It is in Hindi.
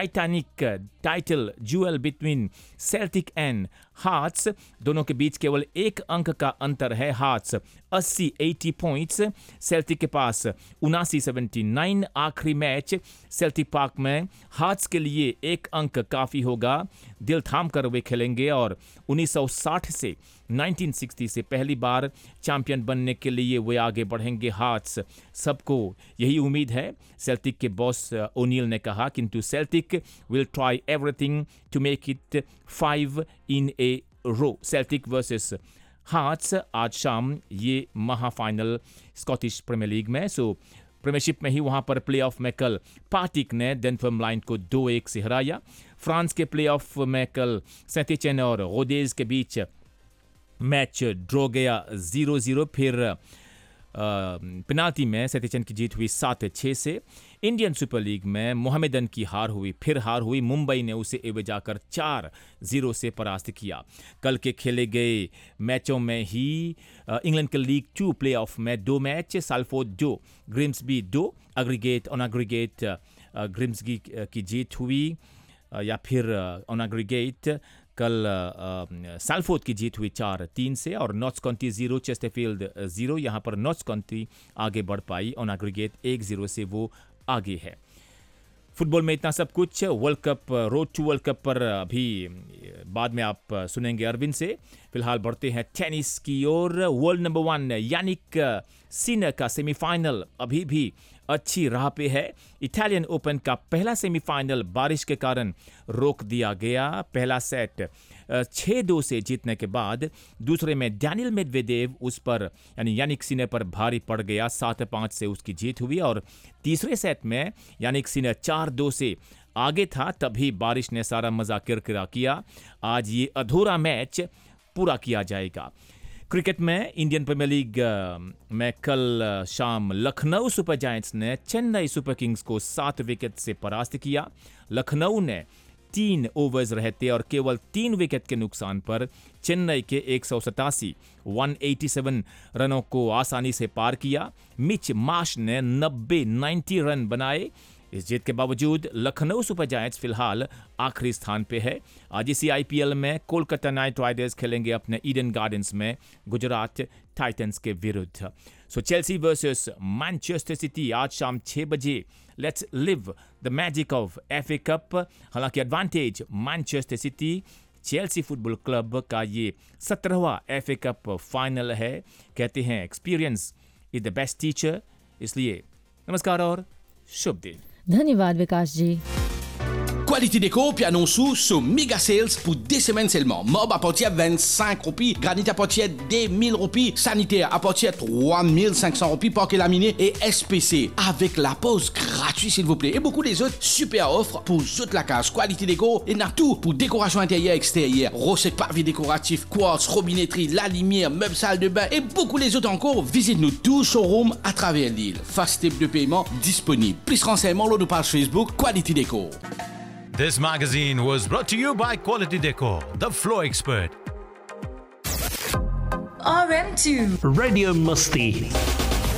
Titanic title dual between Celtic and hearts, दोनों के बीच केवल 1 अंक का अंतर है। हार्ट्स 80 पॉइंट्स, सेल्टिक के पास 79 आखिरी मैच सेल्टिक पार्क में हार्ट्स के लिए 1 अंक काफ़ी होगा। दिल थाम कर वे खेलेंगे और 1960 से 1960 से पहली बार चैंपियन बनने के लिए वे आगे बढ़ेंगे। हार्ट्स सबको यही उम्मीद है, सेल्टिक के बॉस ओनील ने कहा, किंतु Celtic will try everything to make it 5 in A row. Celtic versus hearts आज शाम ये महाफाइनल स्कॉटिश प्रीमियर लीग में। सो प्रीमियरशिप में ही वहाँ पर प्लेऑफ में कल पार्टिक ने डेनफर्मलाइन को 2-1 से हराया। फ्रांस के प्लेऑफ में कल सेंट-एटियन और रोडेज के बीच मैच ड्रॉ गया 0-0। फिर पेनाल्टी में सेंट-एटियन की जीत हुई 7-6 से। इंडियन सुपर लीग में मोहम्मदन की हार हुई। मुंबई ने उसे एवे जाकर 4-0 से परास्त किया। कल के खेले गए मैचों में ही इंग्लैंड के लीग 2 प्लेऑफ में 2 मैच, साल्फोर्ड 2 ग्रिम्सबी 2, एग्रीगेट ग्रिम्सबी की जीत हुई, या फिर ऑन एग्रीगेट कल साल्फोर्ड की जीत हुई 4-3 से, और नॉट्स काउंटी 0 चेस्टरफील्ड 0। यहाँ पर नॉट्स काउंटी आगे बढ़ पाई, ऑन एग्रीगेट 1-0 से वो आगे है। फुटबॉल में इतना सब कुछ। World cup, road to world cup पर अभी बाद में आप सुनेंगे अरविंद से। फिलहाल बढ़ते हैं टेनिस की ओर। वर्ल्ड नंबर 1 यानिक सिनर का सेमीफाइनल अभी भी अच्छी राह पे है। इटालियन ओपन का पहला सेमीफाइनल बारिश के कारण रोक दिया गया। पहला सेट 6-2 से जीतने के बाद दूसरे में डैनियल मेदवेदेव उस पर यानी यानिक सिनर पर भारी पड़ गया। 7-5 से उसकी जीत हुई, और तीसरे सेट में यानिक सिनर 4-2 से आगे था, तभी बारिश ने सारा मजा किरकिरा किया। आज ये अधूरा मैच पूरा किया जाएगा। क्रिकेट में इंडियन प्रीमियर लीग में कल शाम लखनऊ सुपर जायंट्स ने चेन्नई सुपर किंग्स को 7 विकेट से परास्त किया। लखनऊ ने 3 ओवर्स रहते और केवल 3 विकेट के नुकसान पर चेन्नई के 187 रनों को आसानी से पार किया। मिच मार्श ने 90 रन बनाए। इस जीत के बावजूद लखनऊ सुपर जायंट्स फिलहाल आखिरी स्थान पे है। आज इसी आईपीएल में कोलकाता नाइट राइडर्स खेलेंगे अपने ईडन गार्डन्स में गुजरात टाइटंस के विरुद्ध। So Chelsea versus Manchester city आज शाम 6 बजे। Let's live the magic of FA cup. हालांकि advantage Manchester city, Chelsea football club का ये 17वां एफए कप फाइनल है। कहते हैं experience is the best teacher. इसलिए नमस्कार और शुभ दिन। धन्यवाद विकास जी। Quality Déco, puis annonce sur Mega Sales pour 2 semaines seulement. Mob à partir de 25 roupies, granit à partir de 1000 roupies, sanitaire à partir de 3500 roupies, parquet laminé et SPC avec la pause gratuite s'il vous plaît. Et beaucoup des autres super offres pour toute la case. Quality Déco, et n'a tout pour décoration intérieure, extérieure, rosette pavé décoratif, quartz, robinetterie, la lumière, meubles salle de bain et beaucoup les autres encore. Visite-nous tout showroom à travers l'île. Fast type de paiement disponible. Plus renseignements lors de page Facebook Quality Déco. This magazine was brought to you by Quality Decor, the floor expert. RM2 Radio Musti.